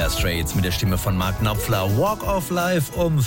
Dire Straits mit der Stimme von Mark Knopfler. Walk of Life um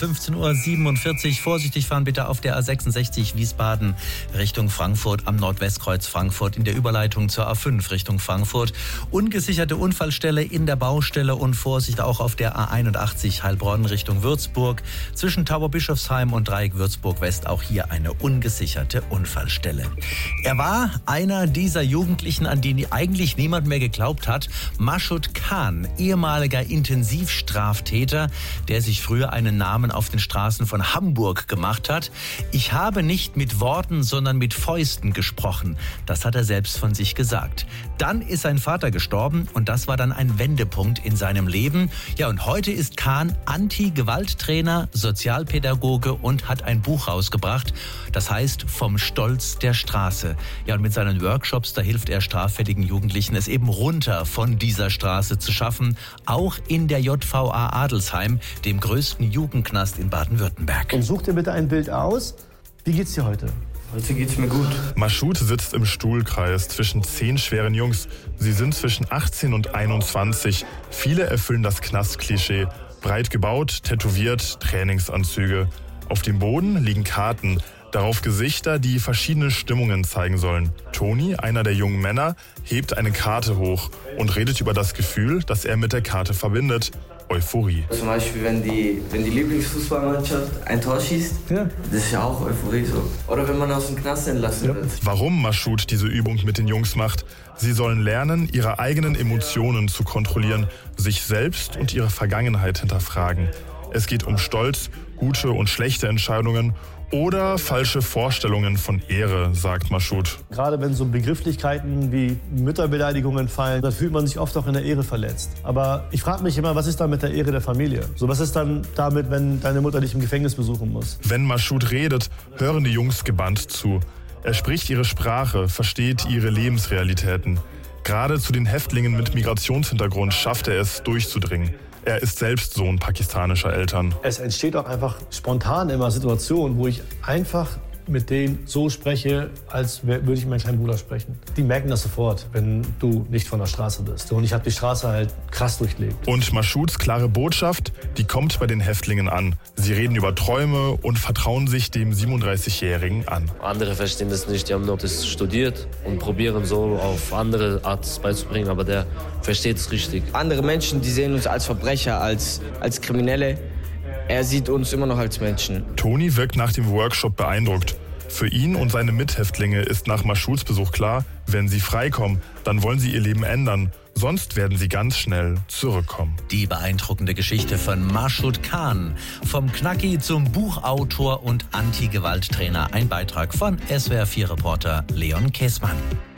15.47 Uhr. Vorsichtig fahren bitte auf der A66 Wiesbaden Richtung Frankfurt am Nordwestkreuz Frankfurt in der Überleitung zur A5 Richtung Frankfurt. Ungesicherte Unfallstelle in der Baustelle und Vorsicht auch auf der A81 Heilbronn Richtung Würzburg. Zwischen Tauberbischofsheim und Dreieck Würzburg West auch hier eine ungesicherte Unfallstelle. Er war einer dieser Jugendlichen, an die eigentlich niemand mehr geglaubt hat. Mashoud Khan, ehemaliger Intensivstraftäter, der sich früher einen Namen auf den Straßen von Hamburg gemacht hat. Ich habe nicht mit Worten, sondern mit Fäusten gesprochen. Das hat er selbst von sich gesagt. Dann ist sein Vater gestorben und das war dann ein Wendepunkt in seinem Leben. Ja, und heute ist Khan Anti-Gewalt-Trainer, Sozialpädagoge und hat ein Buch rausgebracht. Das heißt Vom Stolz der Straße. Ja, und mit seinen Workshops, da hilft er straffälligen Jugendlichen, es eben runter von dieser Straße zu schaffen. Auch in der JVA Adelsheim, dem größten Jugendknast in Baden-Württemberg. Und such dir bitte ein Bild aus. Wie geht's dir heute? Heute geht's mir gut. Mashoud sitzt im Stuhlkreis zwischen 10 schweren Jungs. Sie sind zwischen 18 und 21. Viele erfüllen das Knastklischee. Breit gebaut, tätowiert, Trainingsanzüge. Auf dem Boden liegen Karten. Darauf Gesichter, die verschiedene Stimmungen zeigen sollen. Toni, einer der jungen Männer, hebt eine Karte hoch und redet über das Gefühl, das er mit der Karte verbindet. Euphorie. Zum Beispiel, wenn die Lieblingsfußballmannschaft ein Tor schießt, das ist ja auch Euphorie so. Oder wenn man aus dem Knast entlassen wird. Warum Mashoud diese Übung mit den Jungs macht? Sie sollen lernen, ihre eigenen Emotionen zu kontrollieren, sich selbst und ihre Vergangenheit hinterfragen. Es geht um Stolz, gute und schlechte Entscheidungen oder falsche Vorstellungen von Ehre, sagt Mashoud. Gerade wenn so Begrifflichkeiten wie Mütterbeleidigungen fallen, dann fühlt man sich oft auch in der Ehre verletzt. Aber ich frage mich immer, was ist da mit der Ehre der Familie? So, was ist dann damit, wenn deine Mutter dich im Gefängnis besuchen muss? Wenn Mashoud redet, hören die Jungs gebannt zu. Er spricht ihre Sprache, versteht ihre Lebensrealitäten. Gerade zu den Häftlingen mit Migrationshintergrund schafft er es, durchzudringen. Er ist selbst Sohn pakistanischer Eltern. Es entsteht auch einfach spontan immer Situationen, wo ich einfach mit denen so spreche, als würde ich mit meinem kleinen Bruder sprechen. Die merken das sofort, wenn du nicht von der Straße bist. Und ich habe die Straße halt krass durchlebt. Und Mashouds klare Botschaft, die kommt bei den Häftlingen an. Sie reden über Träume und vertrauen sich dem 37-Jährigen an. Andere verstehen das nicht, die haben nur das studiert und probieren so auf andere Art beizubringen, aber der versteht es richtig. Andere Menschen, die sehen uns als Verbrecher, als Kriminelle. Er sieht uns immer noch als Menschen. Toni wirkt nach dem Workshop beeindruckt. Für ihn und seine Mithäftlinge ist nach Mashouds Besuch klar, wenn sie freikommen, dann wollen sie ihr Leben ändern. Sonst werden sie ganz schnell zurückkommen. Die beeindruckende Geschichte von Mashoud Khan. Vom Knacki zum Buchautor und Anti-Gewalt-Trainer. Ein Beitrag von SWR4-Reporter Leon Käßmann.